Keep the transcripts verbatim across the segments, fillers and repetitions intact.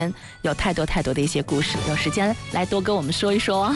有太多太多的一些故事，有时间来多跟我们说一说。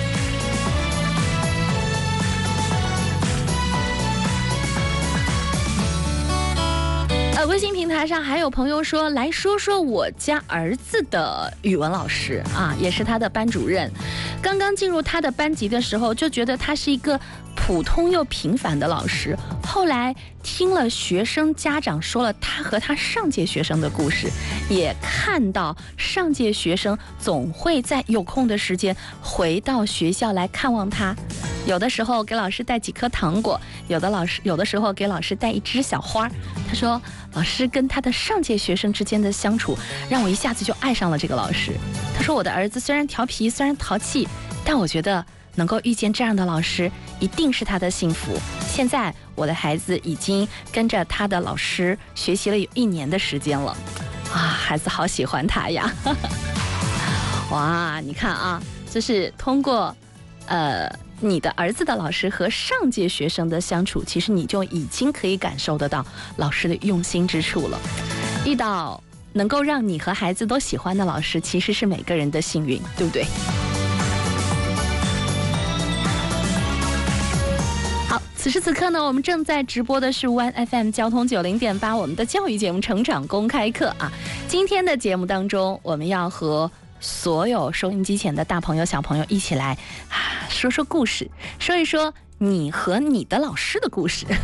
呃，微信平台上还有朋友说，来说说我家儿子的语文老师啊，也是他的班主任。刚刚进入他的班级的时候，就觉得他是一个普通又平凡的老师。后来听了学生家长说了他和他上届学生的故事，也看到上届学生总会在有空的时间回到学校来看望他。有的时候给老师带几颗糖果，有的老师有的时候给老师带一枝小花。他说，老师跟他的上届学生之间的相处，让我一下子就爱上了这个老师。他说，我的儿子虽然调皮，虽然淘气，但我觉得能够遇见这样的老师，一定是他的幸福。现在我的孩子已经跟着他的老师学习了有一年的时间了，啊，孩子好喜欢他呀！哇，你看啊，这是通过呃你的儿子的老师和上届学生的相处，其实你就已经可以感受得到老师的用心之处了。遇到能够让你和孩子都喜欢的老师，其实是每个人的幸运，对不对？好，此时此刻呢，我们正在直播的是 One F M 交通九零点八，我们的教育节目《成长公开课》啊。今天的节目当中，我们要和所有收音机前的大朋友小朋友一起来啊说说故事，说一说你和你的老师的故事。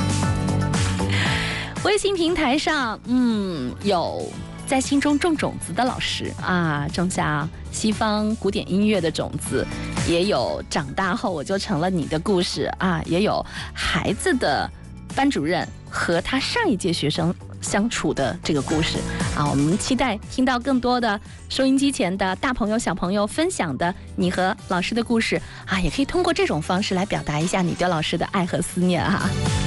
微信平台上，嗯，有在心中种种子的老师啊，种下西方古典音乐的种子，也有长大后我就成了你的故事啊，也有孩子的班主任和他上一届学生相处的这个故事啊，我们期待听到更多的收音机前的大朋友小朋友分享的你和老师的故事啊，也可以通过这种方式来表达一下你对老师的爱和思念哈、啊。